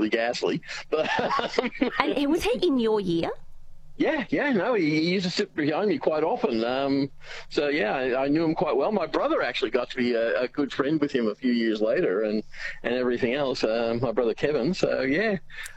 absolutely ghastly. But And was he in your year? No, he used to sit behind me quite often. So yeah, I knew him quite well. My brother actually got to be a good friend with him a few years later, and everything else. My brother Kevin. So yeah,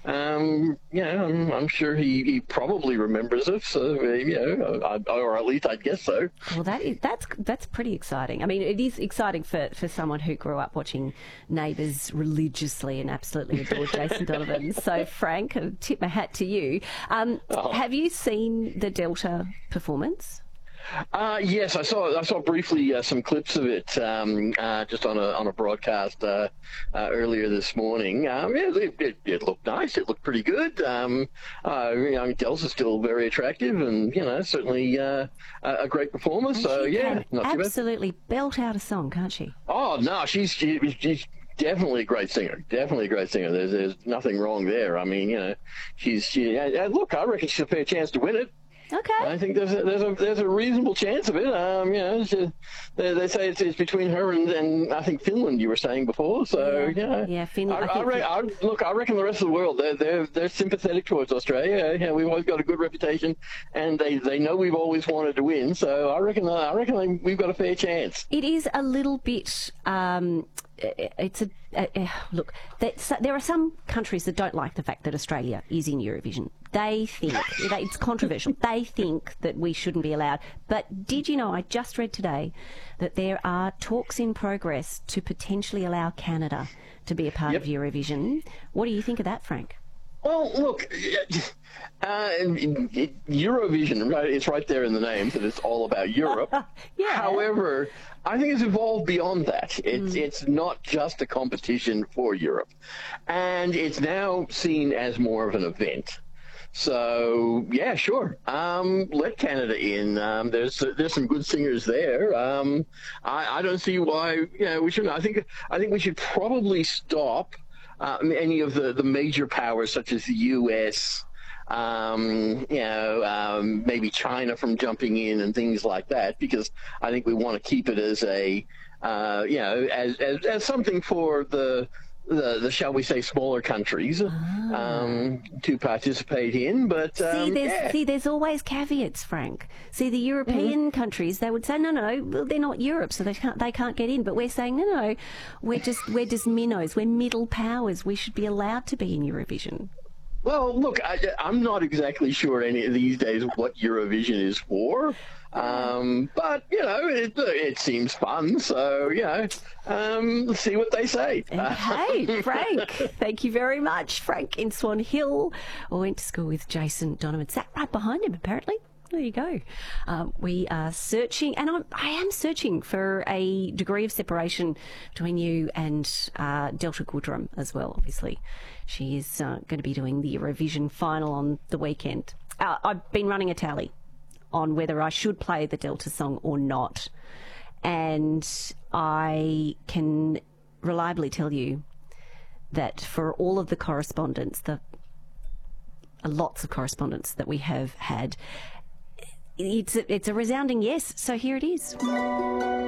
I'm sure he probably remembers us. So or at least I guess so. Well, that's pretty exciting. I mean, it is exciting for someone who grew up watching Neighbours religiously and absolutely adored Jason Donovan. So Frank, I tip my hat to you. Have you seen the Delta performance? Yes, I saw briefly some clips of it just on a broadcast earlier this morning. It looked nice. It looked pretty good. Delta's still very attractive, and certainly a great performer. And so she yeah, can not too bad. absolutely belt out a song, can't she? Oh no, she's definitely a great singer. Definitely a great singer. There's nothing wrong there. I mean, look, I reckon she'll pay a chance to win it. Okay. I think there's a reasonable chance of it. They say it's between her and I think Finland. You were saying before, so yeah, Finland. I reckon the rest of the world they're sympathetic towards Australia. We've always got a good reputation, and they know we've always wanted to win. So I reckon we've got a fair chance. It is a little bit. Look. There are some countries that don't like the fact that Australia is in Eurovision. They think it's controversial. They think that we shouldn't be allowed. But did you know? I just read today that there are talks in progress to potentially allow Canada to be a part of Eurovision. What do you think of that, Frank? Well, look, Eurovision, right? It's right there in the name that it's all about Europe. Yeah. However, I think it's evolved beyond that. It's not just a competition for Europe, and it's now seen as more of an event. So yeah, sure. Let Canada in. There's some good singers there. I don't see why we shouldn't. I think we should probably stop any of the major powers such as the U.S. Maybe China from jumping in and things like that, because I think we want to keep it as as something for the shall we say smaller countries to participate in. But there's always caveats, Frank. See, the European countries, they would say no, well, they're not Europe, so they can't get in. But we're saying no, we're just minnows, we're middle powers. We should be allowed to be in Eurovision. Well, look, I'm not exactly sure any of these days what Eurovision is for. But it seems fun, so let's see what they say. Hey, Frank, thank you very much. Frank in Swan Hill, I went to school with Jason Donovan. Sat right behind him, apparently. There you go. We are searching, and I am searching for a degree of separation between you and Delta Goodrem as well, obviously. She is going to be doing the Eurovision final on the weekend. I've been running a tally on whether I should play the Delta song or not. And I can reliably tell you that for all of the correspondence, lots of correspondence that we have had, it's a resounding yes. So here it is.